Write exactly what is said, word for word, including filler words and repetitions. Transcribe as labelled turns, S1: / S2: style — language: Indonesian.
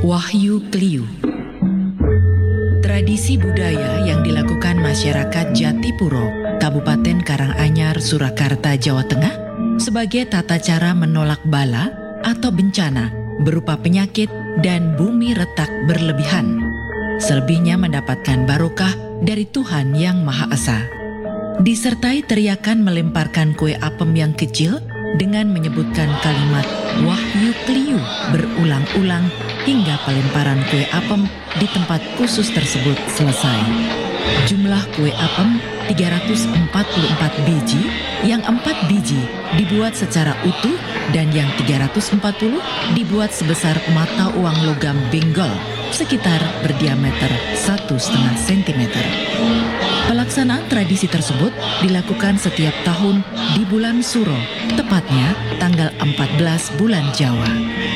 S1: Wahyu Kliu. Tradisi budaya yang dilakukan masyarakat Jatipuro, Kabupaten Karanganyar, Surakarta, Jawa Tengah, sebagai tata cara menolak bala atau bencana berupa penyakit dan bumi retak berlebihan. Selebihnya mendapatkan barokah dari Tuhan Yang Maha Esa. Disertai teriakan melemparkan kue apem yang kecil dengan menyebutkan kalimat Wahyu Kliu berulang-ulang hingga pelemparan kue apem di tempat khusus tersebut selesai. Jumlah kue apem tiga ratus empat puluh empat biji, yang empat biji dibuat secara utuh dan yang tiga ratus empat puluh dibuat sebesar mata uang logam benggol sekitar berdiameter satu koma lima sentimeter. Pelaksanaan tradisi tersebut dilakukan setiap tahun di bulan Suro, tepatnya tanggal empat belas bulan Jawa.